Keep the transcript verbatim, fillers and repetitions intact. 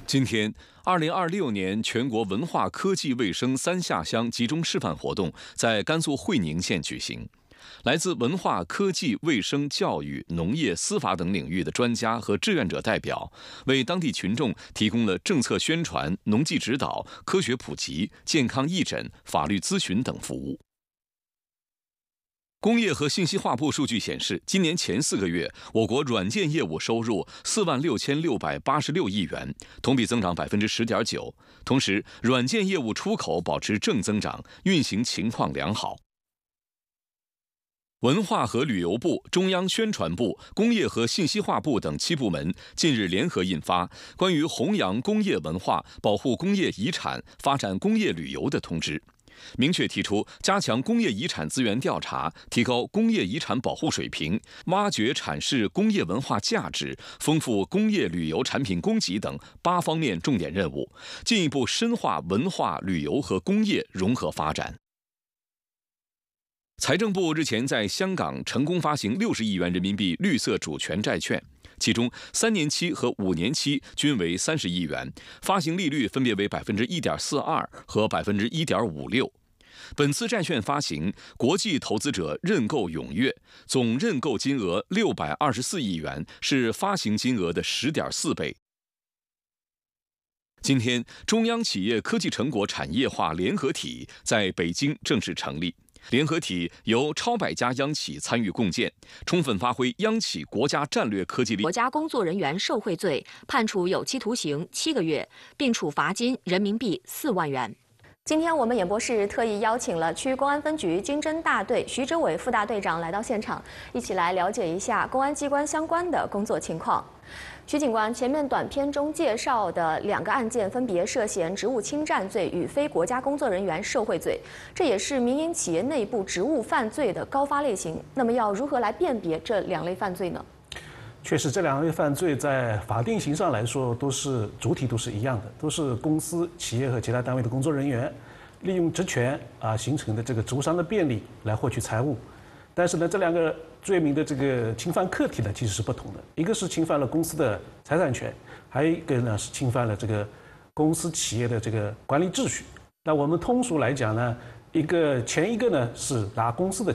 今天，二零二六年全国文化科技卫生三下乡集中示范活动在甘肃会宁县举行。来自文化科技卫生教育农业司法等领域的专家和志愿者代表，为当地群众提供了政策宣传、农技指导、科学普及、健康义诊、法律咨询等服务。工业和信息化部数据显示，今年前四个月，我国软件业务收入四万六千六百八十六亿元，同比增长百分之十点九。同时，软件业务出口保持正增长，运行情况良好。文化和旅游部、中央宣传部、工业和信息化部等七部门近日联合印发《关于弘扬工业文化、保护工业遗产、发展工业旅游的通知》。明确提出，加强工业遗产资源调查，提高工业遗产保护水平，挖掘阐释工业文化价值，丰富工业旅游产品供给等八方面重点任务，进一步深化文化、旅游和工业融合发展。财政部日前在香港成功发行六十亿元人民币绿色主权债券，其中三年期和五年期均为三十亿元，发行利率分别为百分之一点四二和百分之一点五六。本次债券发行，国际投资者认购踊跃，总认购金额六百二十四亿元，是发行金额的十点四倍。今天，中央企业科技成果产业化联合体在北京正式成立。联合体由超百家央企参与共建，充分发挥央企国家战略科技力。 国家工作人员受贿罪，判处有期徒刑七个月，并处罚金人民币四万元。 今天我们演播室特意邀请了区公安分局经侦大队徐哲伟副大队长来到现场，一起来了解一下公安机关相关的工作情况。徐警官，前面短片中介绍的两个案件分别涉嫌职务侵占罪与非国家工作人员受贿罪，这也是民营企业内部职务犯罪的高发类型。那么要如何来辨别这两类犯罪呢？ 确实，这两类犯罪在法定刑上来说都是主体都是一样的，都是公司、企业和其他单位的工作人员利用职权啊形成的这个职务上的便利来获取财物。但是呢，这两个罪名的这个侵犯客体呢其实是不同的，一个是侵犯了公司的财产权，还有一个呢是侵犯了这个公司企业的这个管理秩序。那我们通俗来讲呢，一个前一个呢是拿公司的